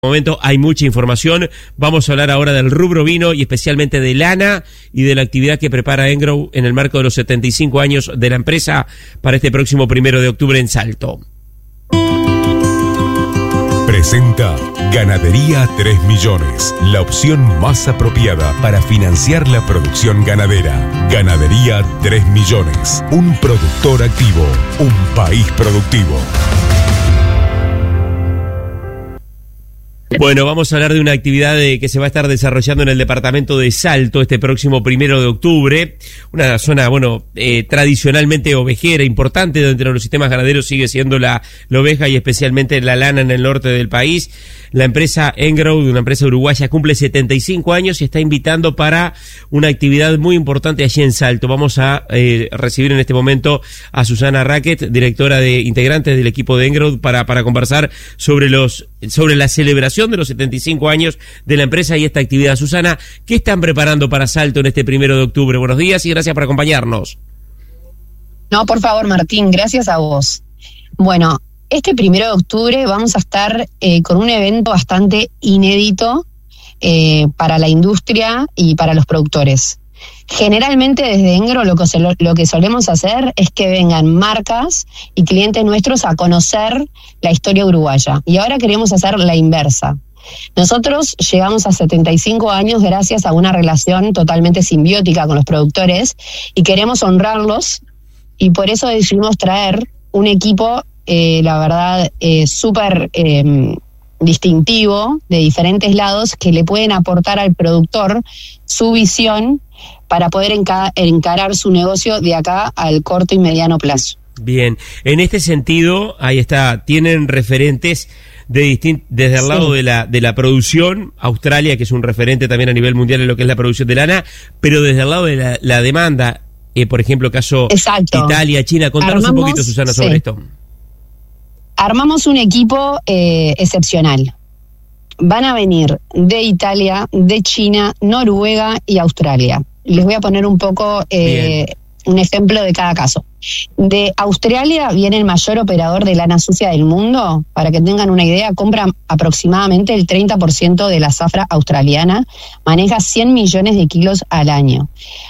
Momento hay mucha información. Vamos a hablar ahora del rubro vino y especialmente de lana y de la actividad que prepara Engrow en el marco de los 75 años de la empresa para este próximo 1 de octubre en Salto. Presenta Ganadería 3 Millones, la opción más apropiada para financiar la producción ganadera. Ganadería 3 Millones, un productor activo, un país productivo. Bueno, vamos a hablar de una actividad que se va a estar desarrollando en el departamento de Salto este próximo 1 de octubre. Una zona, tradicionalmente ovejera, importante dentro de los sistemas ganaderos sigue siendo la oveja y especialmente la lana en el norte del país. La empresa Engrow, una empresa uruguaya, cumple 75 años y está invitando para una actividad muy importante allí en Salto. Vamos a recibir en este momento a Susana Racket, directora de integrantes del equipo de Engrow, para conversar sobre la celebración de los 75 años de la empresa y esta actividad. Susana, ¿qué están preparando para Salto en este 1 de octubre? Buenos días y gracias por acompañarnos. No, por favor, Martín, gracias a vos. Bueno, este 1 de octubre vamos a estar con un evento bastante inédito para la industria y para los productores. Generalmente desde Engrow lo que solemos hacer es que vengan marcas y clientes nuestros a conocer la historia uruguaya. Y ahora queremos hacer la inversa. Nosotros llegamos a 75 años gracias a una relación totalmente simbiótica con los productores y queremos honrarlos, y por eso decidimos traer un equipo, la verdad, súper distintivo, de diferentes lados, que le pueden aportar al productor su visión para poder encarar su negocio de acá al corto y mediano plazo. Bien, en este sentido, ahí está, tienen referentes desde el lado de la producción, Australia, que es un referente también a nivel mundial en lo que es la producción de lana, pero desde el lado de la demanda, por ejemplo, caso Exacto. Italia, China, contanos un poquito, Susana, sobre esto. Armamos un equipo excepcional. Van a venir de Italia, de China, Noruega y Australia. Les voy a poner un poco un ejemplo de cada caso. De Australia viene el mayor operador de lana sucia del mundo. Para que tengan una idea, compra aproximadamente el 30% de la zafra australiana, maneja 100 millones de kilos al año.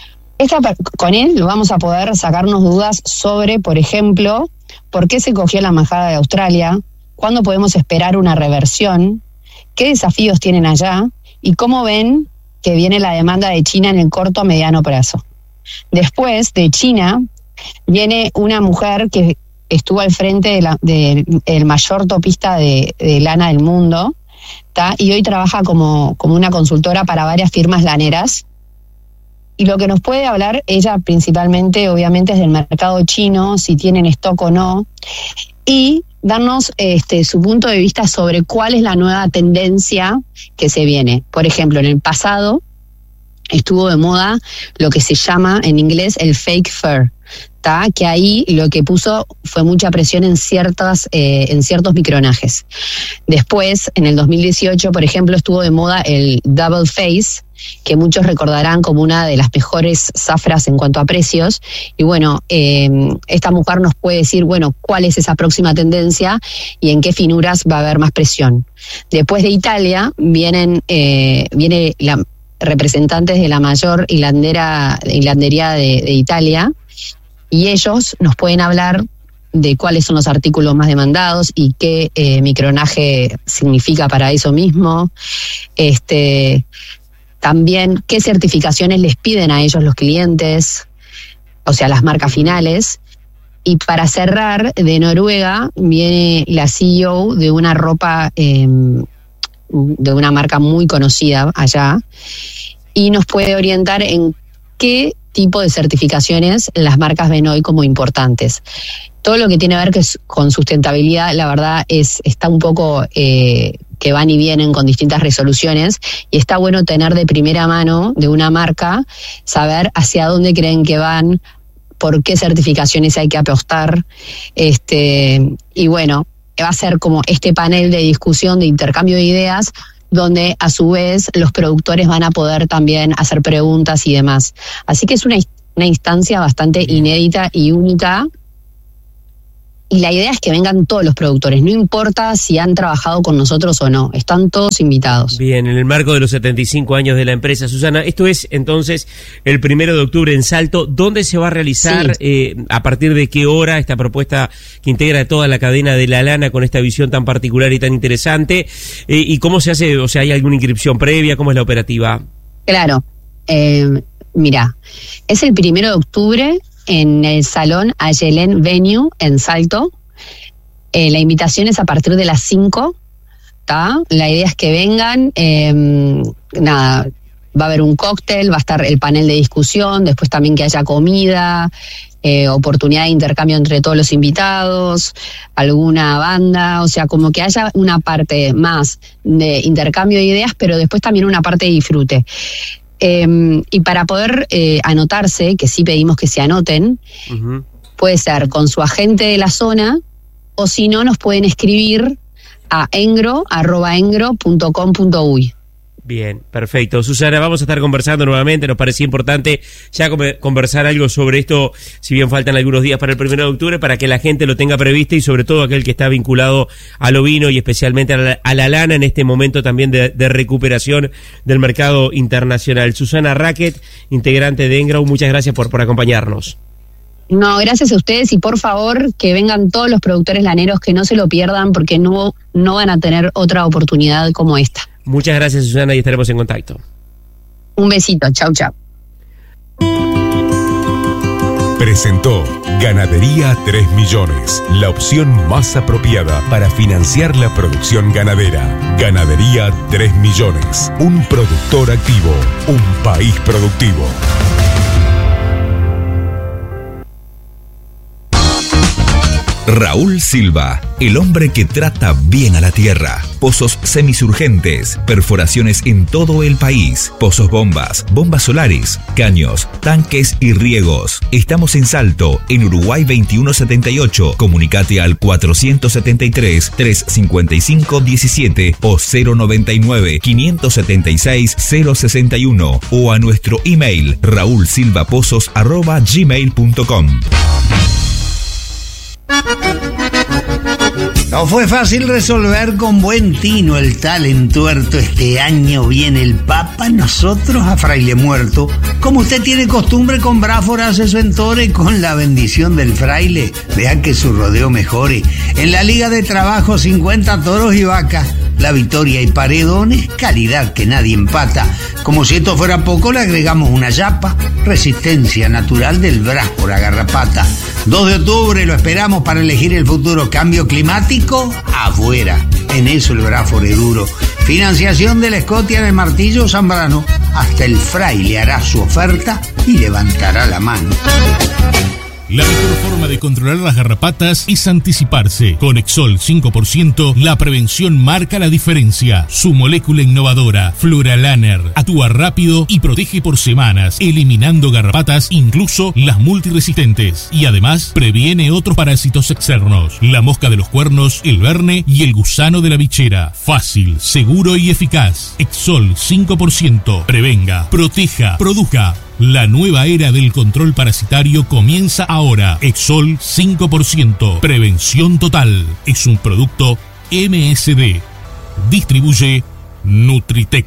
Con él vamos a poder sacarnos dudas sobre, por ejemplo, por qué se cogió la majada de Australia, cuándo podemos esperar una reversión, qué desafíos tienen allá y cómo ven que viene la demanda de China en el corto a mediano plazo. Después de China viene una mujer que estuvo al frente del mayor topista de lana del mundo, y hoy trabaja como una consultora para varias firmas laneras. Y lo que nos puede hablar ella principalmente, obviamente, es del mercado chino, si tienen stock o no, y darnos su punto de vista sobre cuál es la nueva tendencia que se viene. Por ejemplo, en el pasado estuvo de moda lo que se llama en inglés el fake fur, que ahí lo que puso fue mucha presión en ciertos micronajes. Después, en el 2018, por ejemplo, estuvo de moda el double face, que muchos recordarán como una de las mejores zafras en cuanto a precios. Y bueno, esta mujer nos puede decir, cuál es esa próxima tendencia y en qué finuras va a haber más presión. Después de Italia viene la representantes de la mayor hilandería de Italia, y ellos nos pueden hablar de cuáles son los artículos más demandados y qué micronaje significa para eso mismo. También qué certificaciones les piden a ellos los clientes, o sea, las marcas finales. Y para cerrar, de Noruega viene la CEO de una ropa, de una marca muy conocida allá, y nos puede orientar en qué tipo de certificaciones las marcas ven hoy como importantes. Todo lo que tiene que ver con sustentabilidad, la verdad, está un poco que van y vienen con distintas resoluciones, y está bueno tener de primera mano de una marca, saber hacia dónde creen que van, por qué certificaciones hay que apostar, y bueno, va a ser como este panel de discusión, de intercambio de ideas, donde a su vez los productores van a poder también hacer preguntas y demás. Así que es una instancia bastante inédita y única, Y la idea es que vengan todos los productores, no importa si han trabajado con nosotros o no, están todos invitados. Bien, en el marco de los 75 años de la empresa, Susana, esto es entonces el 1 de octubre en Salto. ¿Dónde se va a realizar, a partir de qué hora, esta propuesta que integra toda la cadena de la lana con esta visión tan particular y tan interesante? ¿Y cómo se hace? O sea, ¿hay alguna inscripción previa? ¿Cómo es la operativa? Claro, mira, es el 1 de octubre en el Salón Ayelén Venue en Salto. La invitación es a partir de las 5, ¿tá? La idea es que vengan, va a haber un cóctel, va a estar el panel de discusión, después también que haya comida, oportunidad de intercambio entre todos los invitados, alguna banda, o sea, como que haya una parte más de intercambio de ideas, pero después también una parte de disfrute. Y para poder anotarse, que sí pedimos que se anoten, puede ser con su agente de la zona, o si no, nos pueden escribir a engro@engro.com.uy. Bien, perfecto. Susana, vamos a estar conversando nuevamente, nos parecía importante ya conversar algo sobre esto, si bien faltan algunos días para el 1 de octubre, para que la gente lo tenga previsto y sobre todo aquel que está vinculado al ovino y especialmente a la lana en este momento también de recuperación del mercado internacional. Susana Racket, integrante de Engro, muchas gracias por acompañarnos. No, gracias a ustedes y por favor que vengan todos los productores laneros, que no se lo pierdan porque no van a tener otra oportunidad como esta. Muchas gracias, Susana, y estaremos en contacto. Un besito, chau, chau. Presentó Ganadería 3 Millones, la opción más apropiada para financiar la producción ganadera. Ganadería 3 Millones, un productor activo, un país productivo. Raúl Silva, el hombre que trata bien a la tierra. Pozos semisurgentes, perforaciones en todo el país, pozos bombas, bombas solares, caños, tanques y riegos. Estamos en Salto, en Uruguay 2178. Comunicate al 473-355-17 o 099-576-061 o a nuestro email raulsilvapozos@gmail.com. No fue fácil resolver con buen tino el tal entuerto. Este año viene el Papa, nosotros a fraile muerto. Como usted tiene costumbre, con Bráfora hace su entore, con la bendición del fraile, vea que su rodeo mejore. En la liga de trabajo 50 toros y vacas, la victoria y paredones, calidad que nadie empata. Como si esto fuera poco, le agregamos una yapa, resistencia natural del Bráfora garrapata. 2 de octubre lo esperamos para elegir el futuro. Cambio climático, afuera. En eso el Bráfora es duro. Financiación de la Escotia de Martillo Zambrano. Hasta el fraile hará su oferta y levantará la mano. La mejor forma de controlar las garrapatas es anticiparse. Con Exol 5%, la prevención marca la diferencia. Su molécula innovadora, Fluralaner, actúa rápido y protege por semanas, eliminando garrapatas, incluso las multiresistentes. Y además, previene otros parásitos externos. La mosca de los cuernos, el verne y el gusano de la bichera. Fácil, seguro y eficaz. Exol 5%. Prevenga, proteja, produzca. La nueva era del control parasitario comienza ahora. Exol 5%. Prevención total. Es un producto MSD. Distribuye Nutritec.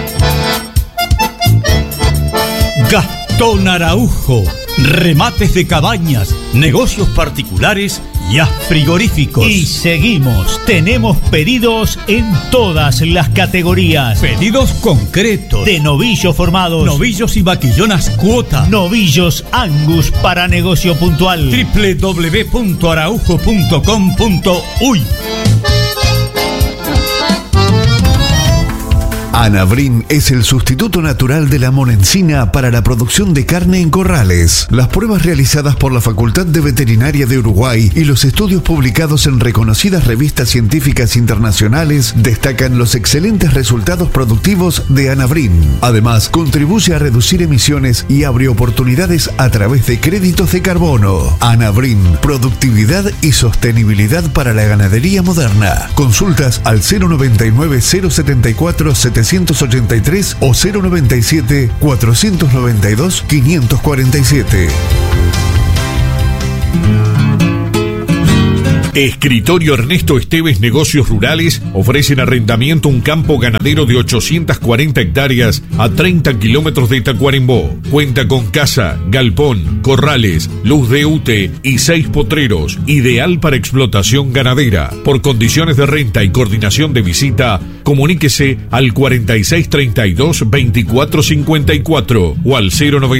Gastón Araujo. Remates de cabañas, negocios particulares y frigoríficos. Y seguimos, tenemos pedidos en todas las categorías. Pedidos concretos. De novillos formados. Novillos y vaquillonas cuota. Novillos Angus para negocio puntual. www.araujo.com.uy. Anabrin es el sustituto natural de la monencina para la producción de carne en corrales. Las pruebas realizadas por la Facultad de Veterinaria de Uruguay y los estudios publicados en reconocidas revistas científicas internacionales destacan los excelentes resultados productivos de Anabrin. Además, contribuye a reducir emisiones y abre oportunidades a través de créditos de carbono. Anabrin, productividad y sostenibilidad para la ganadería moderna. Consultas al 099-074-783 o 097-492-547. Escritorio Ernesto Esteves Negocios Rurales ofrecen arrendamiento un campo ganadero de 840 hectáreas a 30 kilómetros de Tacuarembó. Cuenta con casa, galpón, corrales, luz de UTE y 6 potreros, ideal para explotación ganadera. Por condiciones de renta y coordinación de visita, comuníquese al 4632-2454 o al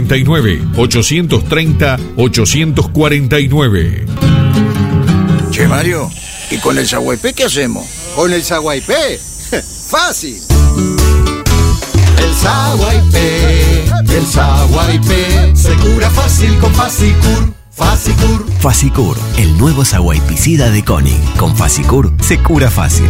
099-830-849. Che, Mario, ¿y con el Saguaypé qué hacemos? ¿Con el Saguaypé? ¡Fácil! El Saguaypé se cura fácil con Fasicur. Fasicur, el nuevo saguaypicida de Koenig. Con Fasicur se cura fácil.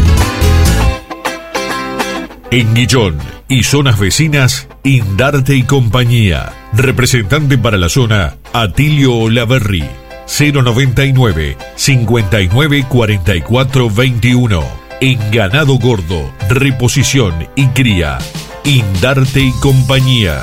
En Guillón y zonas vecinas, Indarte y Compañía. Representante para la zona, Atilio Olaverri. 099 59 44 21. En ganado gordo, reposición y cría, Indarte y Compañía.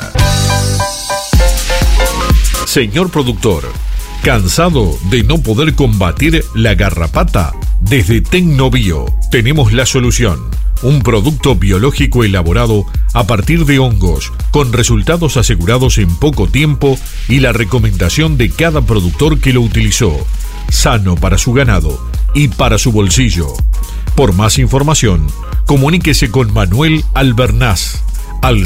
Señor productor, ¿cansado de no poder combatir la garrapata? Desde Tecnobio tenemos la solución. Un producto biológico elaborado a partir de hongos, con resultados asegurados en poco tiempo y la recomendación de cada productor que lo utilizó. Sano para su ganado y para su bolsillo. Por más información, comuníquese con Manuel Albernaz al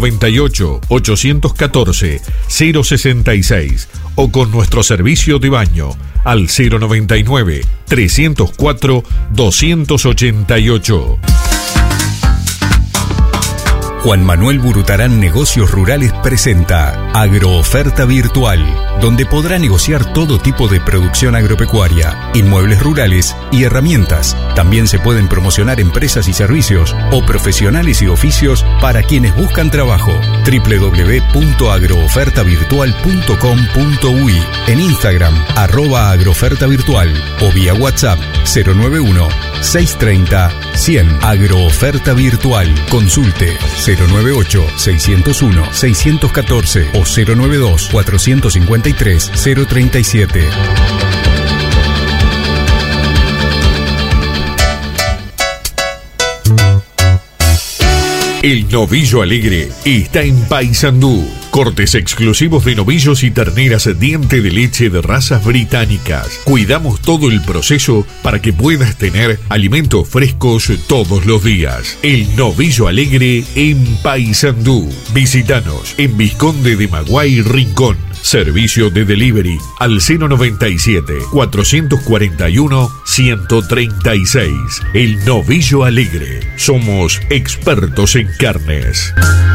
098-814-066 o con nuestro servicio de baño al 099-304-288. Juan Manuel Burutarán Negocios Rurales presenta Agrooferta Virtual, donde podrá negociar todo tipo de producción agropecuaria, inmuebles rurales y herramientas. También se pueden promocionar empresas y servicios o profesionales y oficios para quienes buscan trabajo. www.agroofertavirtual.com.uy, en Instagram @agroofertavirtual o vía WhatsApp 091-630-100. Agrooferta Virtual. Consulte 098-601-614 o 092-453-037. El Novillo Alegre está en Paysandú. Cortes exclusivos de novillos y terneras diente de leche de razas británicas. Cuidamos todo el proceso para que puedas tener alimentos frescos todos los días. El Novillo Alegre en Paysandú. Visítanos en Vizconde de Maguay, Rincón. Servicio de delivery al 097-441-136. El Novillo Alegre. Somos expertos en carnes.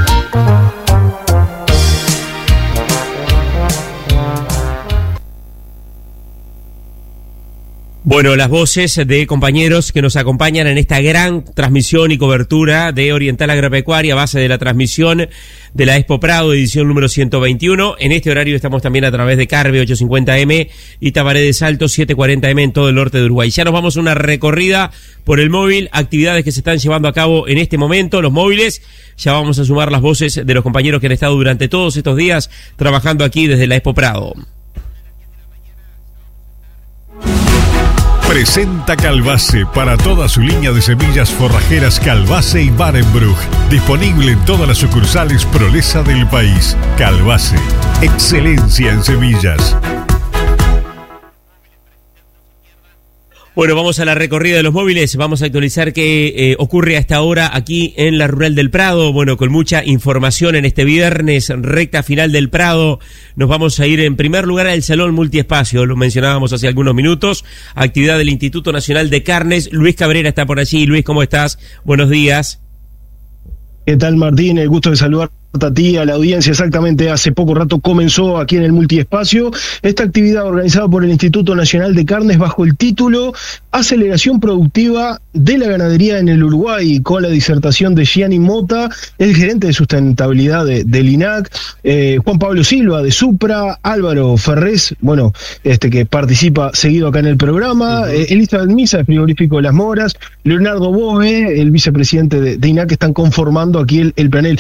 Bueno, las voces de compañeros que nos acompañan en esta gran transmisión y cobertura de Oriental Agropecuaria, a base de la transmisión de la Expo Prado, edición número 121. En este horario estamos también a través de Carve 850M y Tabaré de Salto 740M en todo el norte de Uruguay. Ya nos vamos a una recorrida por el móvil, actividades que se están llevando a cabo en este momento, los móviles. Ya vamos a sumar las voces de los compañeros que han estado durante todos estos días trabajando aquí desde la Expo Prado. Presenta Calbase para toda su línea de semillas forrajeras Calbase y Barenbruch. Disponible en todas las sucursales Prolesa del país. Calbase, excelencia en semillas. Bueno, vamos a la recorrida de los móviles, vamos a actualizar qué ocurre a esta hora aquí en la Rural del Prado. Bueno, con mucha información en este viernes, recta final del Prado. Nos vamos a ir en primer lugar al Salón Multiespacio, lo mencionábamos hace algunos minutos, actividad del Instituto Nacional de Carnes. Luis Cabrera está por allí. Luis, ¿cómo estás? Buenos días. ¿Qué tal, Martín? El gusto de saludar a ti, a la audiencia. Exactamente, hace poco rato comenzó aquí en el Multiespacio esta actividad organizada por el Instituto Nacional de Carnes bajo el título Aceleración Productiva de la Ganadería en el Uruguay, con la disertación de Gianni Mota, el gerente de sustentabilidad del INAC, Juan Pablo Silva de Supra, Álvaro Ferrés, bueno, que participa seguido acá en el programa, Elizabeth Misa, de Frigorífico de Las Moras, Leonardo Bove, el vicepresidente de INAC, que están conformando aquí el panel.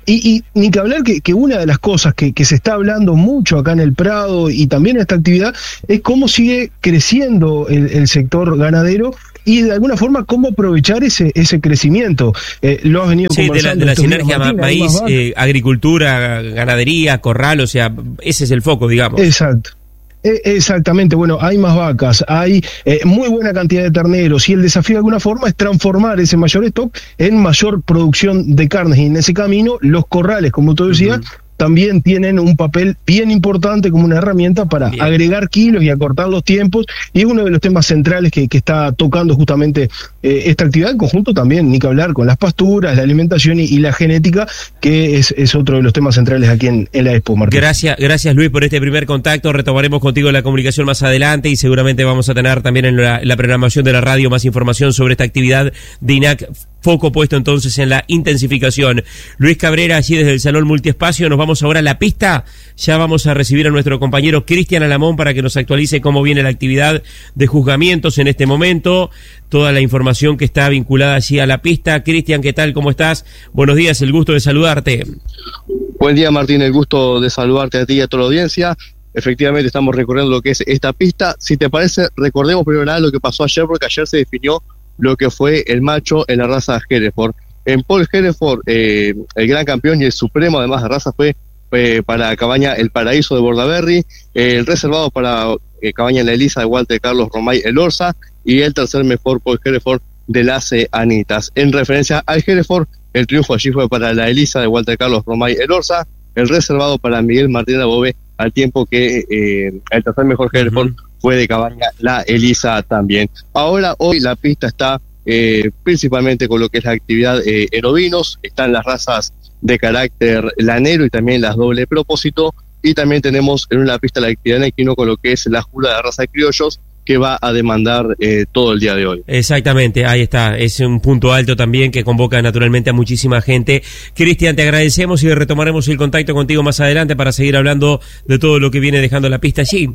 Y ni que hablar que una de las cosas que se está hablando mucho acá en el Prado y también en esta actividad es cómo sigue creciendo el sector ganadero y de alguna forma cómo aprovechar ese crecimiento. Lo has venido conversando. De la sinergia maíz, agricultura, ganadería, corral, o sea, ese es el foco, digamos. Exacto. Exactamente, bueno, hay más vacas, hay muy buena cantidad de terneros y el desafío de alguna forma es transformar ese mayor stock en mayor producción de carnes y en ese camino los corrales, como tú decías, también tienen un papel bien importante como una herramienta para agregar kilos y acortar los tiempos, y es uno de los temas centrales que está tocando justamente esta actividad en conjunto también, ni que hablar con las pasturas, la alimentación y la genética, que es otro de los temas centrales aquí en la Expo, Martín. Gracias Luis por este primer contacto, retomaremos contigo la comunicación más adelante y seguramente vamos a tener también en la programación de la radio más información sobre esta actividad de INAC. Foco puesto entonces en la intensificación. Luis Cabrera, allí desde el Salón Multiespacio. Nos vamos ahora a la pista. Ya vamos a recibir a nuestro compañero Cristian Alamón para que nos actualice cómo viene la actividad de juzgamientos en este momento. Toda la información que está vinculada allí a la pista. Cristian, ¿qué tal? ¿Cómo estás? Buenos días, el gusto de saludarte. Buen día, Martín, el gusto de saludarte a ti y a toda la audiencia. Efectivamente estamos recorriendo lo que es esta pista. Si te parece, recordemos primero nada lo que pasó ayer, porque ayer se definió lo que fue el macho en la raza Hereford. En Paul Hereford, el gran campeón y el supremo además de raza fue para la cabaña El Paraíso de Bordaberry, el reservado para cabaña La Elisa de Walter Carlos Romay El Orsa, y el tercer mejor Paul Hereford de las Anitas. En referencia al Hereford, el triunfo allí fue para La Elisa de Walter Carlos Romay El Orsa, el reservado para Miguel Martínez Bové, al tiempo que el tercer mejor Hereford fue de cabaña La Elisa también. Hoy la pista está principalmente con lo que es la actividad en ovinos, están las razas de carácter lanero y también las doble propósito, y también tenemos en una pista la actividad en equino con lo que es la jura de la raza de criollos, que va a demandar todo el día de hoy. Exactamente, ahí está, es un punto alto también que convoca naturalmente a muchísima gente. Cristian, te agradecemos y retomaremos el contacto contigo más adelante para seguir hablando de todo lo que viene dejando la pista allí.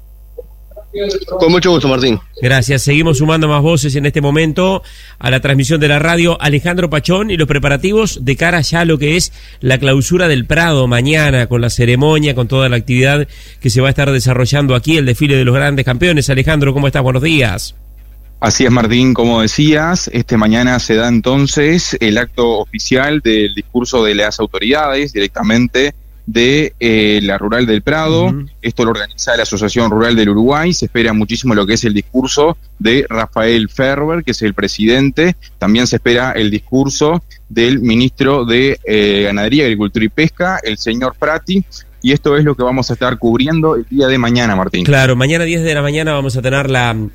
Con mucho gusto, Martín. Gracias. Seguimos sumando más voces en este momento a la transmisión de la radio. Alejandro Pachón y los preparativos de cara ya a lo que es la clausura del Prado mañana, con la ceremonia, con toda la actividad que se va a estar desarrollando aquí, el desfile de los grandes campeones. Alejandro, ¿cómo estás? Buenos días. Así es, Martín, como decías, mañana se da entonces el acto oficial del discurso de las autoridades directamente de la Rural del Prado. Esto lo organiza la Asociación Rural del Uruguay. Se espera muchísimo lo que es el discurso de Rafael Ferber, que es el presidente. También se espera el discurso del ministro de Ganadería, Agricultura y Pesca, el señor Prati. Y esto es lo que vamos a estar cubriendo el día de mañana, Martín. Claro, mañana 10 de la mañana vamos a tener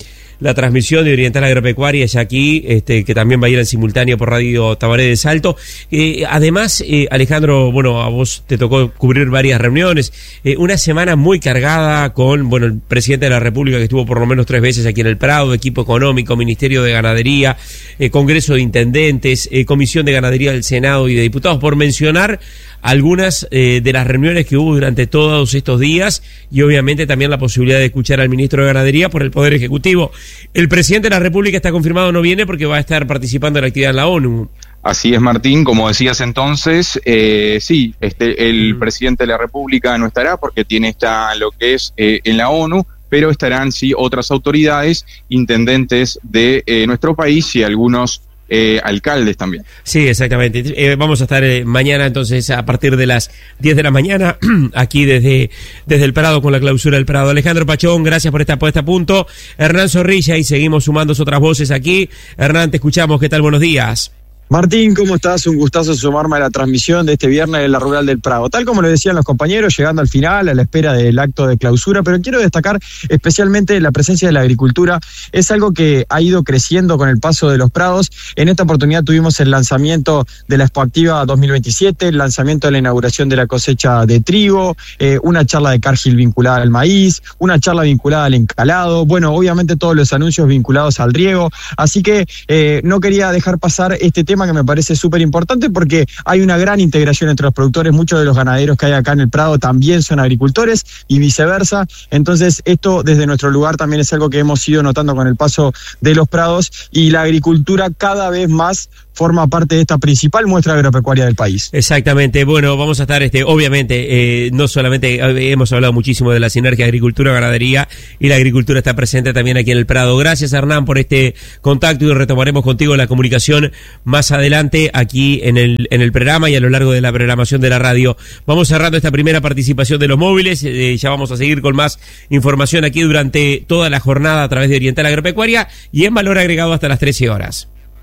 la transmisión de Oriental Agropecuaria ya aquí, que también va a ir en simultáneo por Radio Tabaré de Salto. Además, Alejandro, bueno, a vos te tocó cubrir varias reuniones, una semana muy cargada con, bueno, el presidente de la República que estuvo por lo menos 3 veces aquí en el Prado, equipo económico, Ministerio de Ganadería, Congreso de Intendentes, Comisión de Ganadería del Senado y de Diputados, por mencionar algunas de las reuniones que hubo durante todos estos días, y obviamente también la posibilidad de escuchar al ministro de Ganadería por el Poder Ejecutivo. El presidente de la República está confirmado, no viene porque va a estar participando en la actividad en la ONU. Así es, Martín, como decías entonces, sí, el presidente de la República no estará porque tiene lo que es en la ONU, pero estarán sí otras autoridades, intendentes de nuestro país y algunos alcaldes también. Sí, exactamente. Vamos a estar mañana entonces a partir de las 10 de la mañana aquí desde el Prado con la clausura del Prado. Alejandro Pachón, gracias por esta puesta a punto. Hernán Zorrilla, y seguimos sumando otras voces aquí. Hernán, te escuchamos. ¿Qué tal? Buenos días. Martín, ¿cómo estás? Un gustazo sumarme a la transmisión de este viernes de la Rural del Prado. Tal como lo decían los compañeros, llegando al final, a la espera del acto de clausura, pero quiero destacar especialmente la presencia de la agricultura. Es algo que ha ido creciendo con el paso de los prados. En esta oportunidad tuvimos el lanzamiento de la Expoactiva 2027, el lanzamiento de la inauguración de la cosecha de trigo, una charla de Cargill vinculada al maíz, una charla vinculada al encalado, bueno, obviamente todos los anuncios vinculados al riego. Así que no quería dejar pasar este tema que me parece súper importante porque hay una gran integración entre los productores. Muchos de los ganaderos que hay acá en el Prado también son agricultores y viceversa. Entonces esto desde nuestro lugar también es algo que hemos ido notando con el paso de los prados, y la agricultura cada vez más forma parte de esta principal muestra agropecuaria del país. Exactamente. Bueno, vamos a estar, obviamente, no solamente hemos hablado muchísimo de la sinergia agricultura-ganadería, y la agricultura está presente también aquí en el Prado. Gracias, Hernán, por este contacto, y retomaremos contigo la comunicación más adelante aquí en el programa y a lo largo de la programación de la radio. Vamos cerrando esta primera participación de los móviles, ya vamos a seguir con más información aquí durante toda la jornada a través de Oriental Agropecuaria y en Valor Agregado hasta las 13 horas.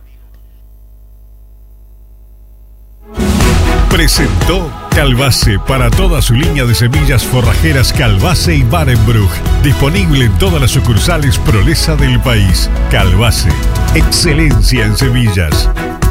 Presentó Calbase para toda su línea de semillas forrajeras Calbase y Barenbruch. Disponible en todas las sucursales Prolesa del país. Calbase, excelencia en semillas.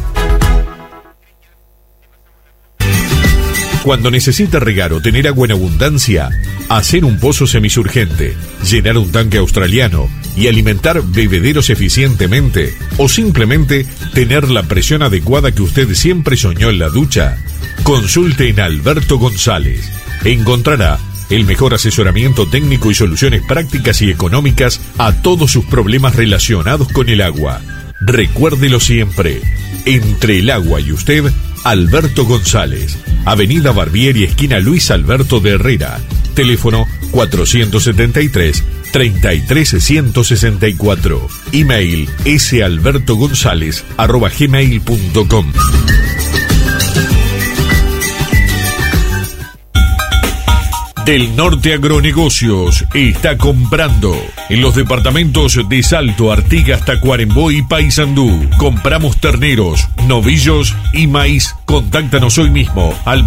Cuando necesita regar o tener agua en abundancia, hacer un pozo semisurgente, llenar un tanque australiano y alimentar bebederos eficientemente, o simplemente tener la presión adecuada que usted siempre soñó en la ducha, consulte en Alberto González. Encontrará el mejor asesoramiento técnico y soluciones prácticas y económicas a todos sus problemas relacionados con el agua. Recuérdelo siempre, entre el agua y usted, Alberto González, Avenida Barbieri, esquina Luis Alberto de Herrera, teléfono 473-33164, email salbertogonzalez@gmail.com. Del Norte Agronegocios está comprando en los departamentos de Salto, Artigas, Tacuarembó y Paysandú. Compramos terneros, novillos y maíz. Contáctanos hoy mismo al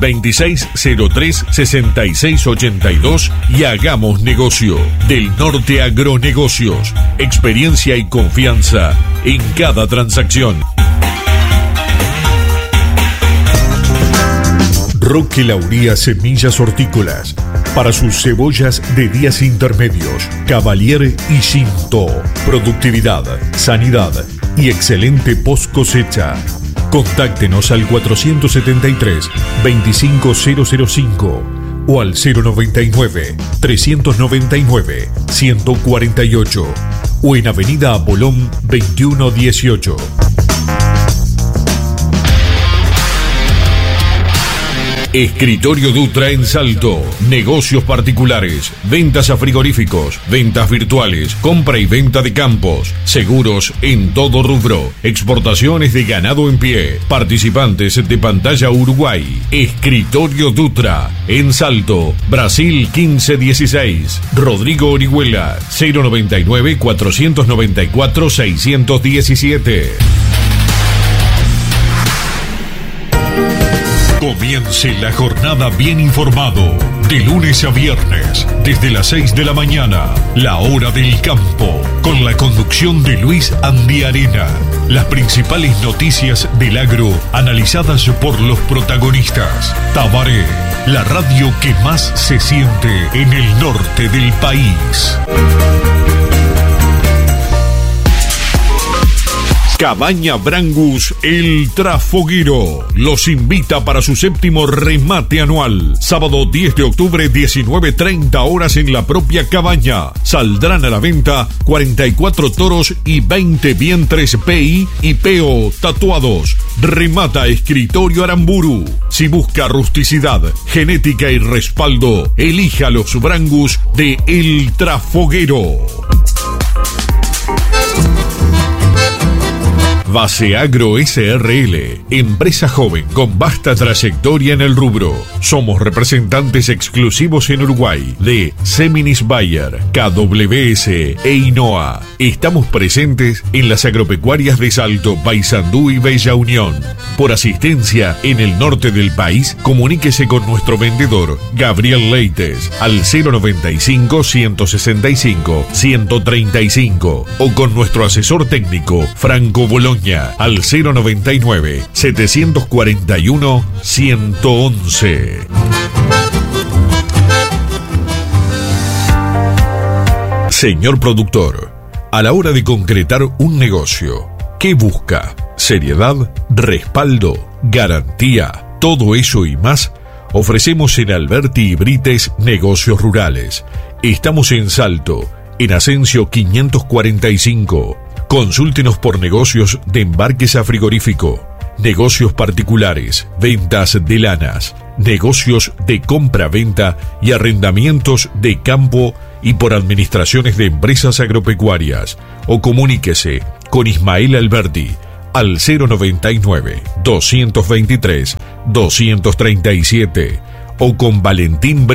2603-6682 y hagamos negocio. Del Norte Agronegocios, experiencia y confianza en cada transacción. Roque Lauría Semillas Hortícolas. Para sus cebollas de días intermedios, Cavalier y Cinto. Productividad, sanidad y excelente post cosecha. Contáctenos al 473-25005 o al 099-399-148 o en Avenida Apolón 2118. Escritorio Dutra en Salto. Negocios particulares, ventas a frigoríficos, ventas virtuales, compra y venta de campos, seguros en todo rubro, exportaciones de ganado en pie, participantes de Pantalla Uruguay. Escritorio Dutra en Salto, Brasil 1516. Rodrigo Orihuela, 099-494-617. Comience la jornada bien informado, de lunes a viernes, desde las 6 de la mañana, la hora del campo, con la conducción de Luis Andiarena. Las principales noticias del agro, analizadas por los protagonistas. Tabaré, la radio que más se siente en el norte del país. Cabaña Brangus El Trafoguero los invita para su 7º remate anual. Sábado 10 de octubre, 19:30 horas en la propia cabaña. Saldrán a la venta 44 toros y 20 vientres PI y PO tatuados. Remata Escritorio Aramburu. Si busca rusticidad, genética y respaldo, elija los Brangus de El Trafoguero. Base Agro SRL, empresa joven con vasta trayectoria en el rubro. Somos representantes exclusivos en Uruguay de Seminis Bayer, KWS e INOA. Estamos presentes en las agropecuarias de Salto, Paysandú y Bella Unión. Por asistencia en el norte del país, comuníquese con nuestro vendedor Gabriel Leites al 095-165-135 o con nuestro asesor técnico Franco Boloña al 099-741-111. Señor productor, a la hora de concretar un negocio, ¿qué busca? ¿Seriedad? ¿Respaldo? ¿Garantía? Todo eso y más ofrecemos en Alberti y Brites Negocios Rurales. Estamos en Salto, en Asensio 545. Consúltenos por negocios de embarques a frigorífico, negocios particulares, ventas de lanas, negocios de compra-venta y arrendamientos de campo y por administraciones de empresas agropecuarias. O comuníquese con Ismael Alberti al 099-223-237 o con Valentín